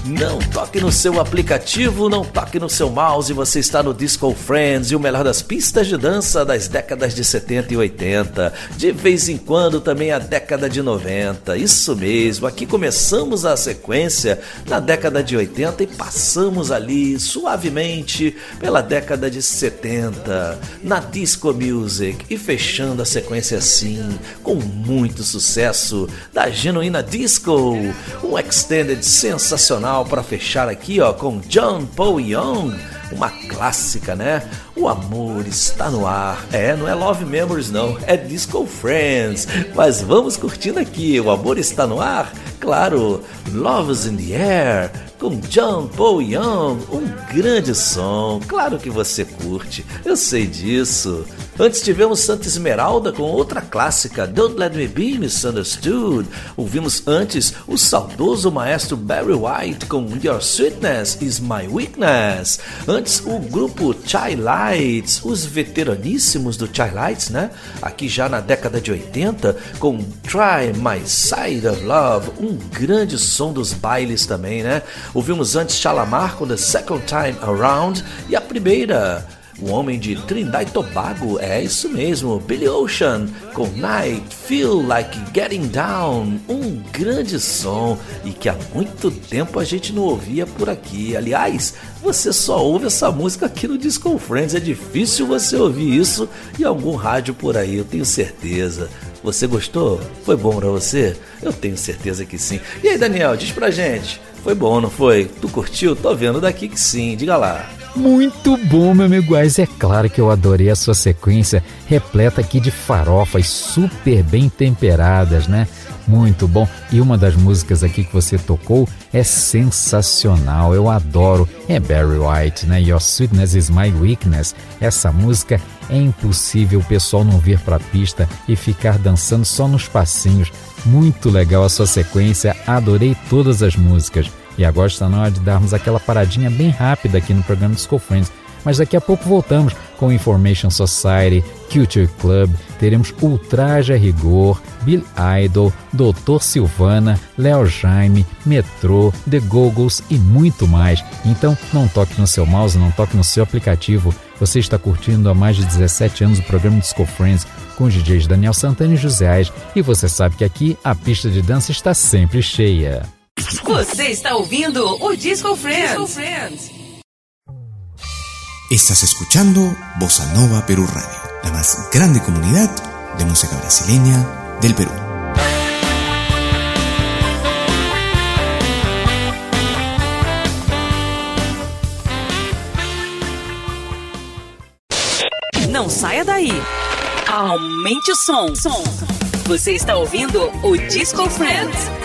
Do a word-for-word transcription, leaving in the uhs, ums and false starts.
Não toque no seu aplicativo, não toque no seu mouse, você está no Disco Friends e o melhor das pistas de dança das décadas de setenta e oitenta. De vez em quando também a década de noventa. Isso mesmo, aqui começamos a sequência na década de oitenta e passamos ali suavemente pela década de setenta na Disco Music e fechando a sequência assim com muito sucesso da genuína disco, um extended sensacional para fechar aqui, ó, com John Paul Young, uma clássica, né? O amor está no ar. É, não é Love Memories não, é Disco Friends. Mas vamos curtindo aqui, o amor está no ar? Claro, Love's in the Air, com John Paul Young, um grande som, claro que você curte, eu sei disso. Antes tivemos Santa Esmeralda com outra clássica, Don't Let Me Be Misunderstood. Ouvimos antes o saudoso maestro Barry White com Your Sweetness Is My Weakness. Antes o grupo Chi-Lites, os veteraníssimos do Chi-Lites, né? Aqui já na década de oitenta com Try My Side of Love, um grande som dos bailes também, né? Ouvimos antes Shalamar com The Second Time Around e a primeira, o homem de Trinidad e Tobago, é isso mesmo, Billy Ocean com Night, Feel Like Getting Down, um grande som e que há muito tempo a gente não ouvia por aqui. Aliás, você só ouve essa música aqui no Disco Friends, é difícil você ouvir isso em algum rádio por aí, eu tenho certeza. Você gostou? Foi bom pra você? Eu tenho certeza que sim. E aí, Daniel, diz pra gente, foi bom, não foi? Tu curtiu? Tô vendo daqui que sim, diga lá. Muito bom, meu amigo Ais. É claro que eu adorei a sua sequência, repleta aqui de farofas super bem temperadas, né? Muito bom. E uma das músicas aqui que você tocou é sensacional, eu adoro. É Barry White, né? Your Sweetness Is My Weakness. Essa música é impossível o pessoal não vir pra pista e ficar dançando só nos passinhos. Muito legal a sua sequência, adorei todas as músicas. E agora está na hora de darmos aquela paradinha bem rápida aqui no programa Disco Friends. Mas daqui a pouco voltamos com Information Society, Culture Club, teremos Ultraje a Rigor, Bill Idol, doutor Silvana, Léo Jaime, Metrô, The Go-Go's e muito mais. Então não toque no seu mouse, não toque no seu aplicativo. Você está curtindo há mais de dezessete anos o programa Disco Friends com os D Js Daniel Santana e José Ais. E você sabe que aqui a pista de dança está sempre cheia. Você está ouvindo o Disco Friends. Disco Friends. Estás escuchando Bossa Nova Perú Radio, la más grande comunidad de música brasileña del Perú. Não saia daí. Aumente o som. Som. Você está ouvindo o Disco Friends.